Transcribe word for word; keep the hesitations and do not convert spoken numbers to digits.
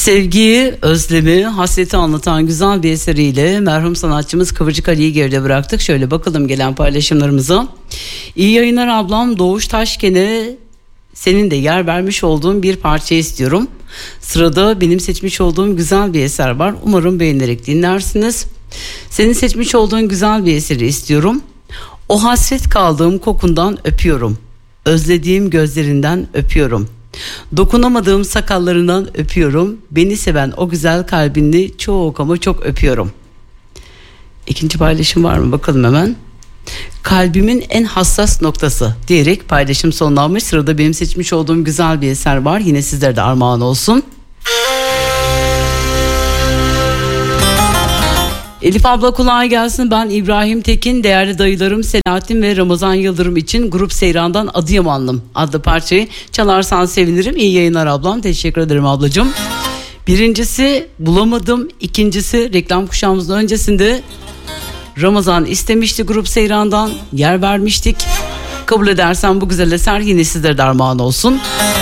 Sevgiyi, özlemi, hasreti anlatan güzel bir eseriyle merhum sanatçımız Kıvırcık Ali'yi geride bıraktık. Şöyle bakalım gelen paylaşımlarımıza. İyi yayınlar ablam. Doğuş Taşken'e senin de yer vermiş olduğun bir parça istiyorum. Sırada benim seçmiş olduğum güzel bir eser var. Umarım beğenerek dinlersiniz. Senin seçmiş olduğun güzel bir eseri istiyorum. O hasret kaldığım kokundan öpüyorum. Özlediğim gözlerinden öpüyorum. Dokunamadığım sakallarından öpüyorum. Beni seven o güzel kalbini çok ama çok öpüyorum. İkinci paylaşım var mı? Bakalım hemen. Kalbimin en hassas noktası diyerek paylaşım sonlanmış. Sırada benim seçmiş olduğum güzel bir eser var. Yine sizlere de armağan olsun. Elif abla kolay gelsin. Ben İbrahim Tekin, değerli dayılarım Selahattin ve Ramazan Yıldırım için Grup Seyran'dan Adıyamanlım adlı parçayı çalarsan sevinirim. İyi yayınlar ablam. Teşekkür ederim ablacığım. Birincisi bulamadım. İkincisi reklam kuşağımızın öncesinde Ramazan istemişti, Grup Seyran'dan yer vermiştik. Kabul edersen bu güzel eser yine sizlere de armağan olsun.